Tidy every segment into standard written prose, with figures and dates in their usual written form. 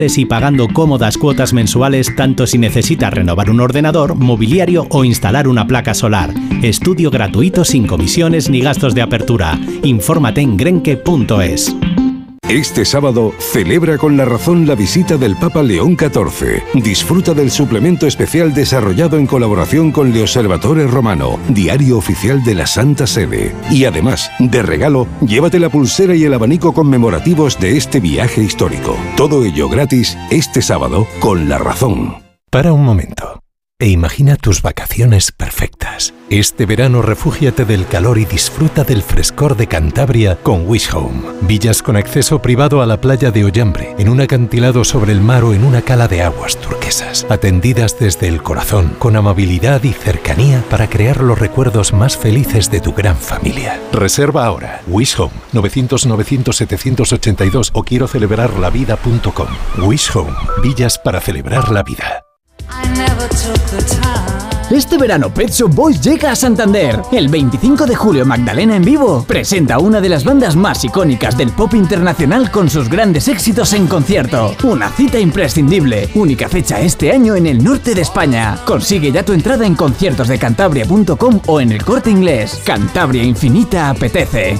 y pagando cómodas cuotas mensuales tanto si necesitas renovar un ordenador, mobiliario o instalar una placa solar. Estudio gratuito sin comisiones ni gastos de apertura. Infórmate en grenke.es. Este sábado celebra con La Razón la visita del Papa León XIV. Disfruta del suplemento especial desarrollado en colaboración con Le Osservatore Romano, diario oficial de la Santa Sede. Y además, de regalo, llévate la pulsera y el abanico conmemorativos de este viaje histórico. Todo ello gratis este sábado con La Razón. Para un momento e imagina tus vacaciones perfectas. Este verano refúgiate del calor y disfruta del frescor de Cantabria con Wish Home. Villas con acceso privado a la playa de Ollambre, en un acantilado sobre el mar o en una cala de aguas turquesas. Atendidas desde el corazón, con amabilidad y cercanía para crear los recuerdos más felices de tu gran familia. Reserva ahora. Wish Home, 900-900-782 o quiero celebrarlavida.com. Wish Home, villas para celebrar la vida. Este verano Pet Shop Boys llega a Santander. El 25 de julio Magdalena en vivo presenta una de las bandas más icónicas del pop internacional con sus grandes éxitos en concierto. Una cita imprescindible. Única fecha este año en el norte de España. Consigue ya tu entrada en conciertosdecantabria.com o en El Corte Inglés. Cantabria Infinita apetece.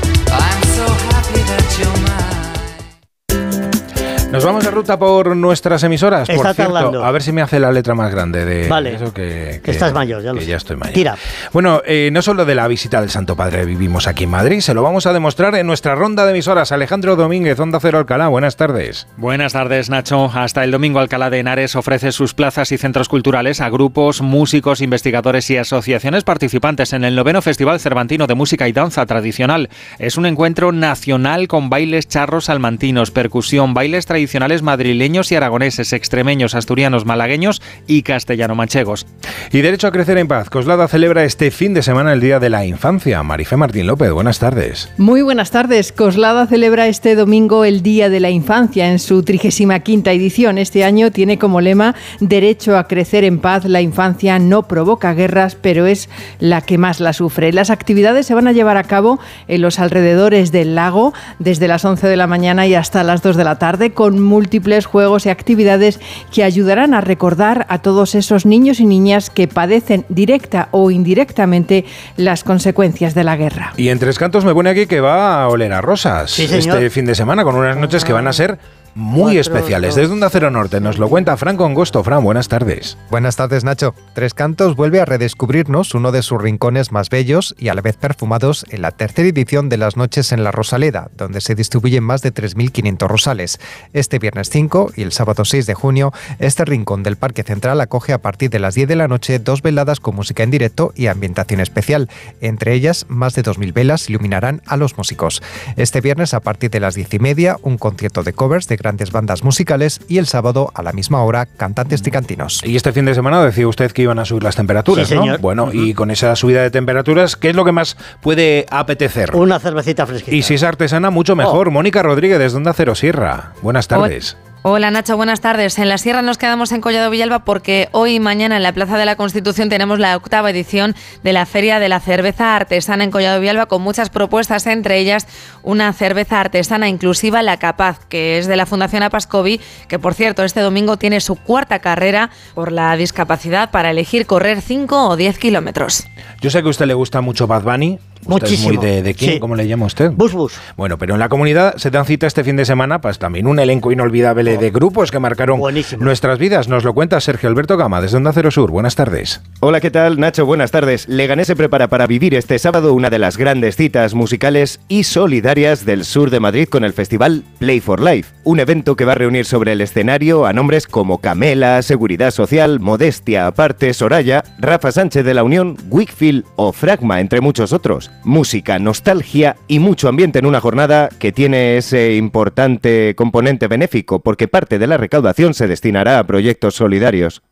Nos vamos de ruta por nuestras emisoras. Está por cierto, tardando. a ver si me hace la letra más grande de vale. Eso que estás mayor, ya lo que sé. ya estoy mayor. Tira. Bueno, no solo de la visita del Santo Padre vivimos aquí en Madrid, se lo vamos a demostrar en nuestra ronda de emisoras. Alejandro Domínguez, Onda Cero Alcalá, buenas tardes. Buenas tardes, Nacho. Hasta el domingo Alcalá de Henares ofrece sus plazas y centros culturales a grupos, músicos, investigadores y asociaciones participantes en el 9º Festival Cervantino de Música y Danza Tradicional. Es un encuentro nacional con bailes charros salmantinos, percusión, bailes tradicionales madrileños y aragoneses, extremeños, asturianos, malagueños y castellano-manchegos. Y Derecho a Crecer en Paz. Coslada celebra este fin de semana el Día de la Infancia. Marifé Martín López, buenas tardes. Muy buenas tardes. Coslada celebra este domingo el Día de la Infancia en su 35ª edición. Este año tiene como lema Derecho a Crecer en Paz. La infancia no provoca guerras, pero es la que más la sufre. Las actividades se van a llevar a cabo en los alrededores del lago desde las 11 de la mañana y hasta las 2 de la tarde con múltiples juegos y actividades que ayudarán a recordar a todos esos niños y niñas que padecen directa o indirectamente las consecuencias de la guerra. Y en Tres Cantos me pone aquí que va a oler a rosas sí, este fin de semana con unas noches que van a ser muy especiales. Desde Onda Cero Norte nos lo cuenta Franco Angosto. Fran, buenas tardes. Buenas tardes, Nacho. Tres Cantos vuelve a redescubrirnos uno de sus rincones más bellos y a la vez perfumados en la tercera edición de las Noches en la Rosaleda, donde se distribuyen más de 3.500 rosales. Este viernes 5 y el sábado 6 de junio, este rincón del Parque Central acoge a partir de las 10 de la noche 2 veladas con música en directo y ambientación especial. Entre ellas, más de 2.000 velas iluminarán a los músicos. Este viernes, a partir de las 10:30, un concierto de covers de grandes bandas musicales y el sábado a la misma hora cantantes tricantinos. Y este fin de semana decía usted que iban a subir las temperaturas, sí, ¿no? señor. Bueno, y con esa subida de temperaturas, ¿qué es lo que más puede apetecer? Una cervecita fresquita. Y si es artesana, mucho mejor. Mónica Rodríguez, desde Onda Cero Sierra. Buenas tardes. Hola Nacho, buenas tardes. En la Sierra nos quedamos en Collado Villalba porque hoy y mañana en la Plaza de la Constitución tenemos la 8ª edición de la Feria de la Cerveza Artesana en Collado Villalba con muchas propuestas, entre ellas una cerveza artesana inclusiva, La Capaz, que es de la Fundación Apascovi, que por cierto este domingo tiene su 4ª carrera por la discapacidad para elegir correr 5 o 10 kilómetros. Yo sé que a usted le gusta mucho Bad Bunny. Muchísimo. ¿Usted es muy de quién? Sí. ¿Cómo le llama usted? Bus. Bueno, pero en la comunidad se dan cita este fin de semana, pues también un elenco inolvidable de grupos que marcaron nuestras vidas. Nos lo cuenta Sergio Alberto Gama, desde Onda Cero Sur. Buenas tardes. Hola, ¿qué tal, Nacho? Buenas tardes. Leganés se prepara para vivir este sábado una de las grandes citas musicales y solidarias del sur de Madrid con el festival Play for Life, un evento que va a reunir sobre el escenario a nombres como Camela, Seguridad Social, Modestia Aparte, Soraya, Rafa Sánchez de la Unión, Wickfield o Fragma, entre muchos otros. Música, nostalgia y mucho ambiente en una jornada que tiene ese importante componente benéfico, porque parte de la recaudación se destinará a proyectos solidarios.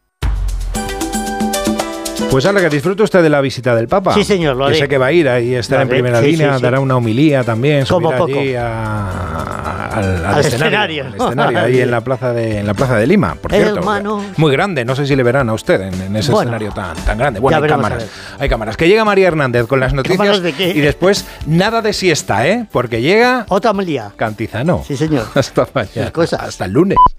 Pues ahora que disfrute usted de la visita del Papa. Sí, señor, lo haré. Que sé que va a ir ahí, estar en primera línea, sí. dará una homilía también, como subirá poco allí al escenario, ahí en la plaza de Lima, por cierto. Hermano. Muy grande, no sé si le verán a usted en ese escenario tan grande. Bueno, hay cámaras. Que llega María Hernández con las noticias y después nada de siesta, porque llega otra homilía. Cantizano. Sí, señor. Hasta mañana. Hasta el lunes.